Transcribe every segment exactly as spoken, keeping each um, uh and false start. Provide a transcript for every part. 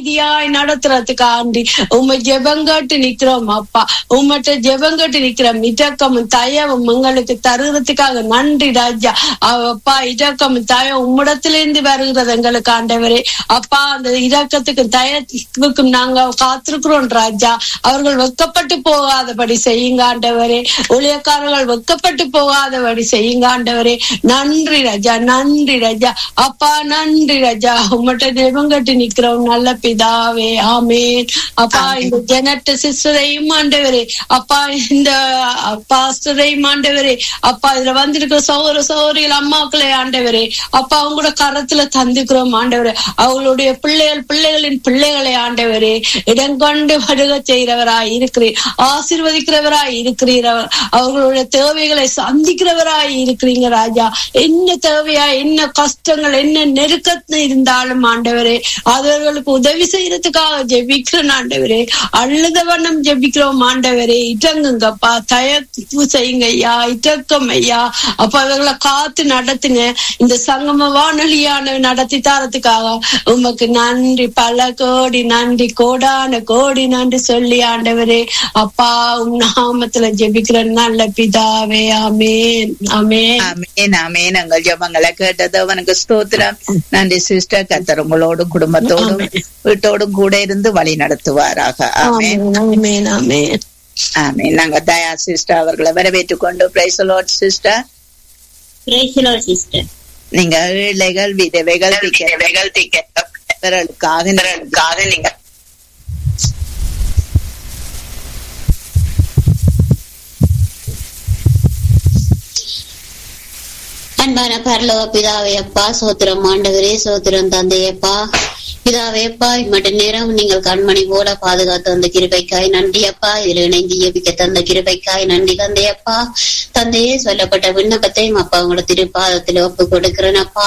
நீதியாய் நடத்துறதுக்காண்டி உண்மை ஜெபங்கட்டு நிக்கிறோம் அப்பா. உம்மட்ட ஜெபங்கட்டு நிக்கிறோம். இடக்கமும் தயவும் எங்களுக்கு தருகிறதுக்காக நன்றி ராஜா. அப்பா இடக்கமும் தயம் உம்மிடத்திலிருந்து வருகிறது எங்களுக்கு ஆண்டவரே. அப்பா அந்த இடக்கத்துக்கு தயவுக்கும் நாங்க காத்திருக்கிறோம் ராஜா. அவர்கள் வெக்கப்பட்டு போகாதபடி செய்யுங்க ஆண்டவரே. ஊழியக்காரர்கள் வெக்கப்பட்டு போகாதபடி செய்யுங்க ஆண்டவரே. நன்றி ராஜா, நன்றி ராஜா. அப்பா நன்றி ராஜா. உம்மட்ட ஜெபங்கட்டு நிக்கிறோம் நல்ல பிதாவே. ஆமேன். அப்பா இந்த ஜெனட் சிஸ்டரையும் ஆண்டவரே, அப்பா இந்த பாஸ்டரையும் ஆண்டவரே, அப்பா இதுல வந்திருக்கிற சகோதர சகோதரிகள் அம்மாக்களை ஆண்டவரே, அப்பா அவங்களோட கரத்துல தந்துக்கிறோம் ஆண்டவரே. அவங்களுடைய பிள்ளைகள் பிள்ளைகளின் பிள்ளைகளை ஆண்டவரே இடங்கொண்டு வருக செய்கிறவராய் இருக்கிறீர், ஆசீர்வதிக்கிறவராய் இருக்கிறீர், அவர்களுடைய தேவைகளை சந்திக்கிறவராய் இருக்கிறீங்க ராஜா. என்ன தேவையா, என்ன கஷ்டங்கள், என்ன நெருக்கத்து இருந்தாலும் ஆண்டவரே அவர்களுக்கு உதவி செய்யறதுக்காக ஜெபிக்கிறோம் ஆண்டவரே. அழுத வண்ணம் ஜெபிக்கிறோம் ஆண்டவரே. இடங்குங்கப்பா, தயவு செய்யுங்க ஐயா, இடக்கம் ஐயா. அப்ப அவர்களை காத்து நடத்துங்க. இந்த சங்கம வானொலியான நடத்தி தரத்துக்காக உமக்கு நன்றி, பல கோடி நன்றி, கோடான கோடி நன்றி சொல்லி ஆண்டவரே அப்பா உம் நாமத்துல ஜெபிக்கிற நல்ல பிதாவே. ஆமேன், ஆமேன், ஆமேன், ஆமேன். எங்கள் ஜெபங்களை கேட்டது அவனுக்கு ஸ்தோத்திரம். நன்றி சிஸ்டர். கர்த்தர் உங்களோடும் குடும்பத்தோடும் வீட்டோடும் கூட இருந்து வழி நடத்துவாராக. ஆமேன், ஆமேன், ஆமேன், ஆமேன். நாங்க தயா சிஸ்டர் அவர்களை வரவேற்றுக் கொண்டு praise the Lord sister. Praise the Lord sister. நீங்க ஏழைகள் விதவைகள் திக்கவைகள் திக்கவர்களுக்காக நீங்க அன்பான பரலோக பிதாவே அப்பா, சோத்திரம் ஆண்டவரே, சோத்திரம் தந்தையப்பா, பிதாவேப்பா இம்மட்ட நேரம் நீங்கள் கண்மணி போல பாதுகாத்து வந்த கிருபைக்காய் நன்றி அப்பா. இதுல இணைந்து ஜெபிக்க தந்த கிருபைக்காய் நன்றி தந்தையப்பா. தந்தையே சொல்லப்பட்ட விண்ணப்பத்தையும் அப்பா உங்களோட திருப்பாதத்துல ஒப்பு கொடுக்கிறேன் அப்பா.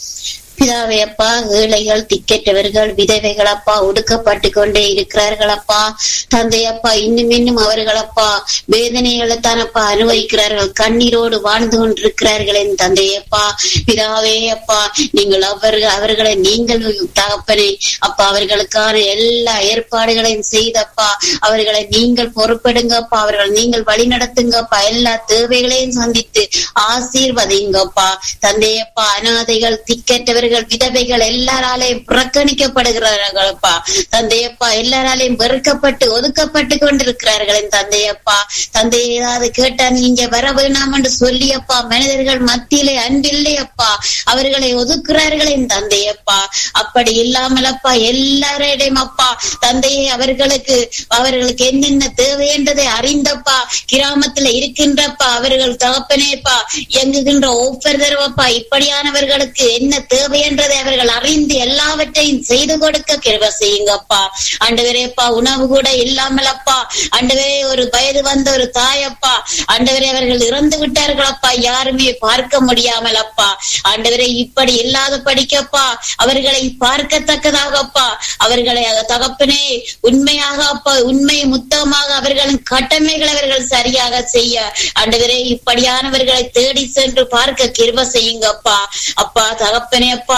பிதாவே அப்பா, ஏழைகள் திக்கற்றவர்கள் விதவைகள் அப்பா ஒடுக்கப்பட்டு கொண்டே இருக்கிறார்கள் அப்பா. தந்தையப்பா இன்னும் இன்னும் அவர்கள் அப்பா வேதனைகளை தானப்பா அனுபவிக்கிறார்கள், கண்ணீரோடு வாழ்ந்து கொண்டிருக்கிறார்கள் என் தந்தையப்பா. பிதாவே அப்பா, நீங்கள் அவர்கள் அவர்களை நீங்கள் தகப்பனே அப்பா அவர்களுக்கான எல்லா ஏற்பாடுகளையும் செய்தப்பா அவர்களை நீங்கள் பொறுப்பெடுங்கப்பா, அவர்கள் நீங்கள் வழி நடத்துங்கப்பா, எல்லா தேவைகளையும் சந்தித்து ஆசீர்வதிங்கப்பா. தந்தையப்பா, அனாதைகள் திக்கற்றவர்கள் விதவைகள் எல்லாராலையும் புறக்கணிக்கப்படுகிறார்களப்பா. தந்தையப்பா எல்லாராலையும் வெறுக்கப்பட்டு ஒதுக்கப்பட்டு கொண்டிருக்கிறார்கள் தந்தையப்பா. தந்தையை ஏதாவது கேட்டா நீங்க வர வேணாம் என்று சொல்லியப்பா மனிதர்கள் மத்தியிலே அன்பில்லையப்பா, அவர்களை ஒதுக்குறார்களே தந்தையப்பா. அப்படி இல்லாமலப்பா எல்லாரிடையும் அப்பா தந்தையை அவர்களுக்கு அவர்களுக்கு என்னென்ன தேவை என்றதை அறிந்தப்பா கிராமத்துல இருக்கின்றப்பா அவர்கள் தகப்பனேப்பா இயங்குகின்ற ஒவ்வொரு தடவைப்பா இப்படியானவர்களுக்கு என்ன தேவை என்றதை அவர்கள் அறிந்து எல்லாவற்றையும் செய்து கொடுக்க கிருபை செய்யுங்கப்பா. ஆண்டவரேப்பா உணவு கூட இல்லாமலப்பா ஆண்டவரே ஒரு வயது வந்த ஒரு தாயப்பா ஆண்டவரே அவர்கள் இறந்து விட்டார்களப்பா, யாருமே பார்க்க முடியாமல் அப்பா. ஆண்டவரே இப்படி இல்லாத படிக்கப்பா அவர்களை பார்க்கத்தக்கதாகப்பா அவர்களை தகப்பனே உண்மையாக அப்பா உண்மை முத்தமாக அவர்களின் கடமைகளை அவர்கள் சரியாக செய்ய ஆண்டவரே இப்படியானவர்களை தேடி சென்று பார்க்க கிருபை செய்யுங்கப்பா. அப்பா தகப்பனே அப்பா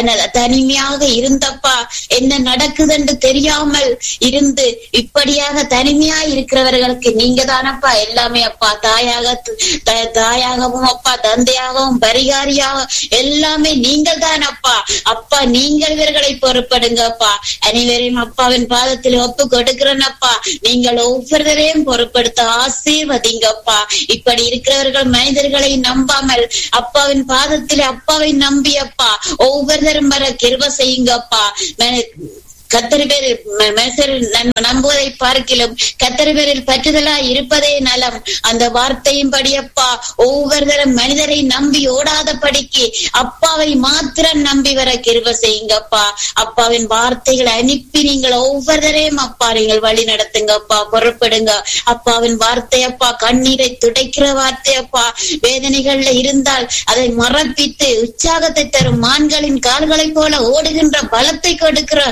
தனிமையாக இருந்தப்பா என்ன நடக்குது என்று தெரியாமல் இருந்து இப்படியாக தனிமையா இருக்கிறவர்களுக்கு நீங்க தானப்பா எல்லாமே அப்பா, தாயாக தாயாகவும் அப்பா தந்தையாகவும் பரிகாரியாக எல்லாமே நீங்கள் தானப்பா. அப்பா நீங்கள் இவர்களை பொறுப்படுங்கப்பா. அனைவரையும் அப்பாவின் பாதத்தில் ஒப்பு கொடுக்கிறேன்னப்பா. நீங்கள் ஒவ்வொருவரையும் பொறுப்படுத்த ஆசீர்வதிங்கப்பா. இப்படி இருக்கிறவர்கள் மனிதர்களை நம்பாமல் அப்பாவின் பாதத்தில் அப்பாவை நம்பி அப்பா ஒவ்வொருத்தரும் வர கிருபை செய்யுங்கப்பா. கத்தரி பேரில் நம்புவதை பார்க்கிலும் கத்தரி பேரில் பற்றுதலா இருப்பதே நலம். அந்த வார்த்தையும் படியப்பா ஒவ்வொருத்தரும் மனிதரை நம்பி ஓடாத படிக்கு அப்பாவை மாத்திரம் நம்பி வர கிருபை செய்யுங்கப்பா. அப்பாவின் வார்த்தைகளை அனுப்பி நீங்கள் ஒவ்வொருத்தரையும் அப்பா நீங்கள் வழி நடத்துங்கப்பா, பொறுப்படுங்க. அப்பாவின் வார்த்தையப்பா கண்ணீரை துடைக்கிற வார்த்தையப்பா, வேதனைகள்ல இருந்தால் அதை மறப்பித்து உற்சாகத்தை தரும் மான்களின் கால்களை போல ஓடுகின்ற பலத்தை கொடுக்கிற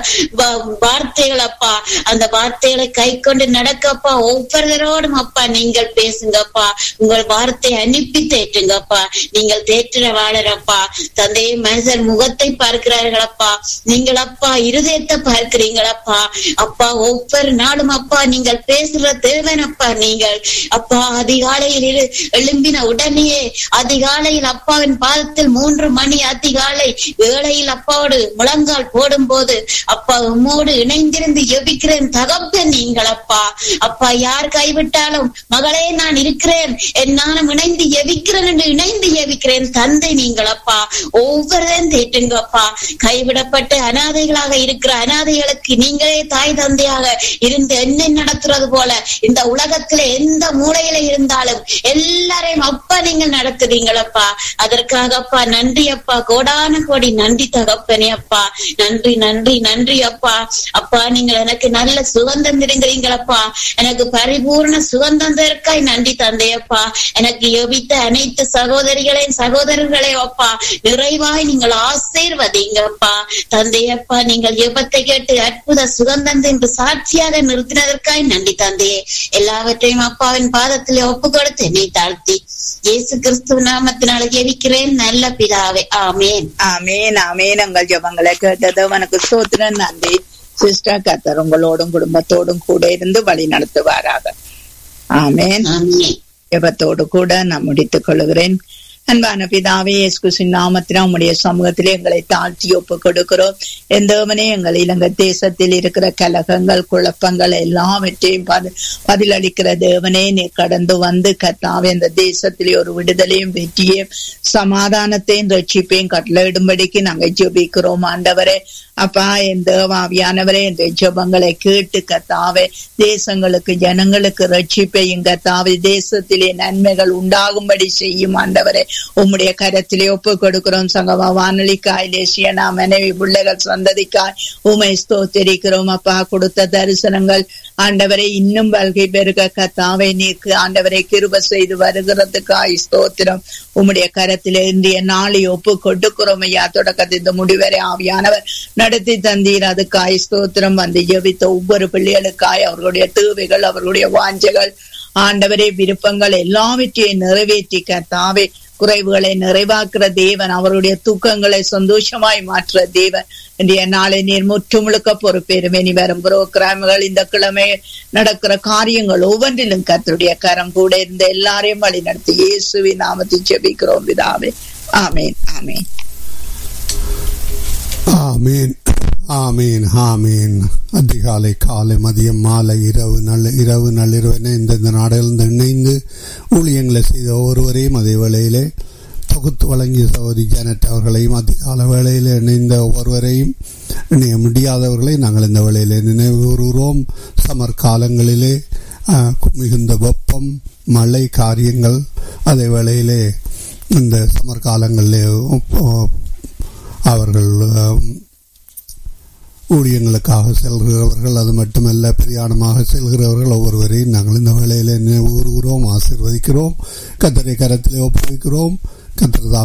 வார்த்தைகள் அப்பா, அந்த வார்த்தைகளை கை கொண்டு நடக்கப்பா. ஒவ்வொருவரோடும் அப்பா நீங்கள் பேசுங்கப்பா. உங்கள் வார்த்தை அனுப்பி தேற்றுங்கப்பா. நீங்கள் தேற்ற வாழறப்பா. தந்தையை மனுஷர் முகத்தை பார்க்கிறார்களப்பா, நீங்கள் அப்பா இருதயத்தை பார்க்கிறீங்களப்பா. அப்பா ஒவ்வொரு நாளும் அப்பா நீங்கள் பேசுற தேவனப்பா. நீங்கள் அப்பா அதிகாலையில் எழும்பின உடனேயே அதிகாலையில் அப்பாவின் பாதத்தில் மூன்று மணி அதிகாலை வேளையில் அப்பாவோடு முழங்கால் போடும் போது அப்பா உம்மோடு இணைந்திருந்து எபிக்கிறேன் தகப்பன் நீங்கள் அப்பா. அப்பா யார் கைவிட்டாலும் மகளே நான் இருக்கிறேன், என்னாலும் இணைந்து எவிக்கிறேன் என்று இணைந்து எவிக்கிறேன் தந்தை நீங்கள் அப்பா. ஒவ்வொருவரும் தேட்டுங்கப்பா. கைவிடப்பட்ட அனாதைகளாக இருக்கிற அனாதைகளுக்கு நீங்களே தாய் தந்தையாக இருந்து என்ன நடத்துறது போல இந்த உலகத்துல எந்த மூலையில இருந்தாலும் எல்லாரையும் அப்பா நீங்கள் நடத்துறீங்களப்பா. அதற்காக அப்பா நன்றி அப்பா, கோடான கோடி நன்றி தகப்பனே அப்பா. நன்றி நன்றி நன்றி அப்பா. அப்பா நீங்கள் எனக்கு நல்ல சுகந்தம் தருகிறீங்களப்பா. எனக்கு பரிபூர்ண சுகந்தம் தருக்காய் நன்றி தந்தையப்பா. எனக்கு யோபித்த அனைத்து சகோதரிகளையும் சகோதரர்களையும் அப்பா நிறைவாய் நீங்கள் ஆசீர்வதிங்கப்பா தந்தையப்பா. நீங்கள் யோபத்தை கேட்டு அற்புத சுகந்தம் என்று சாட்சியாக நிறுத்தினதற்காய் நன்றி தந்தையே. எல்லாவற்றையும் அப்பாவின் பாதத்திலே ஒப்பு கொடுத்து என்னை தாழ்த்தி இயேசு கிறிஸ்துவ நாமத்தினால ஜெபிக்கிறேன் நல்ல பிதாவே, ஆமேன் ஆமேன் ஆமேன். உங்கள் ஜெபங்களை கேட்டது உனக்கு ஸ்தோத்திரம். நன்றி சிஸ்டர். கர்த்தர் உங்களோடும் குடும்பத்தோடும் கூட இருந்து வழி நடத்துவாராக. ஆமேன். ஜெபத்தோடு கூட நான் முடித்துக் கொள்கிறேன். அன்பான பிதாவே, இயேசு கிறிஸ்துவின் நாமத்தினால் உம்முடைய சமூகத்திலே எங்களை தாழ்த்தி ஒப்பு கொடுக்கிறோம். எந்தவனே எங்கள் இலங்கை தேசத்தில் இருக்கிற கலகங்கள் குழப்பங்கள் எல்லாவற்றையும் பதிலளிக்கிற தேவனே, நீ கடந்து வந்து கர்த்தாவே இந்த தேசத்திலே ஒரு விடுதலையும் வெற்றியும் சமாதானத்தையும் ரட்சிப்பையும் கட்டளையிடும்படிக்கு நாங்கள் ஜெபிக்கிறோம். ஆண்டவரே அப்பா, என் தேவாவியானவரே இந்த ஜெபங்களை கேட்டு கர்த்தாவே தேசங்களுக்கு ஜனங்களுக்கு ரட்சிப்பையும் கர்த்தாவே தேசத்திலே நன்மைகள் உண்டாகும்படி செய்யும். ஆண்டவரே உம்முடைய கரத்திலே ஒப்பு கொடுக்கிறோம். சங்கமா வானொலிக்காய் தேசியனா மனைவி பிள்ளைகள் சந்ததிக்காய் உமை ஸ்தோத்திரிக்கிறோம். அப்பா கொடுத்த தரிசனங்கள் ஆண்டவரை இன்னும் வல்கை பெருக கர்த்தாவே நீக்கு ஆண்டவரை கிருபை செய்து வருகிறதுக்காய் ஸ்தோத்திரம். உம்முடைய கரத்திலே இன்றைய நாளை ஒப்பு கொடுக்கிறோம் ஐயா. தொடக்கத்தை இந்த முடிவரை ஆவியானவர் நடத்தி தந்தீர், அதுக்காய் ஸ்தோத்திரம். வந்து ஜெபித்த ஒவ்வொரு பிள்ளைகளுக்காய் அவர்களுடைய தேவைகள் அவர்களுடைய வாஞ்சைகள் ஆண்டவரே விருப்பங்கள் எல்லாவற்றையும் நிறைவேற்றி கர்த்தாவே குறைவுகளை நிறைவாக்குற தேவன், அவருடைய தூக்கங்களை சந்தோஷமாய் மாற்ற தேவன். இன்றைய நாளை நீர் முற்று முழுக்க பொறுப்பேறுமே. நீ வரும் புரோகிராம்கள் இந்த கிழமை நடக்கிற காரியங்கள் ஒவ்வொன்றிலும் கர்த்தருடைய கரம் கூட இருந்த எல்லாரையும் வழி நடத்தி இயேசுவின் நாமத்தில் ஜெபிக்கிறோம் பிதாவே, ஆமேன் ஆமேன் ஆமேன் ஆமீன் ஆமீன். அதிகாலை காலை மதியம் மாலை இரவு நல்ல இரவு நள்ளிரவென இந்த நாடுகளில் இணைந்து ஊழியங்களை செய்த ஒவ்வொருவரையும் அதே வேளையிலே தொகுத்து வழங்கிய சகோதரி ஜானட் அவர்களையும் அதிகால வேளையில் இணைந்த ஒவ்வொருவரையும் இணைய முடியாதவர்களை நாங்கள் இந்த வேளையிலே நினைவு கூறுகிறோம். சமர் காலங்களிலே மிகுந்த வெப்பம் மழை காரியங்கள் அதே வேளையிலே இந்த சமர் காலங்களிலே அவர்கள் ஊழியங்களுக்காக செல்கிறவர்கள், அது மட்டுமல்ல பிரயாணமாக செல்கிறவர்கள் ஒவ்வொருவரையும் நாங்கள் இந்த வேளையிலே நினைவு கூறுகிறோம், ஆசீர்வதிக்கிறோம். கர்த்தரை கரத்திலே ஒப்புவிக்கிறோம். கர்த்தர்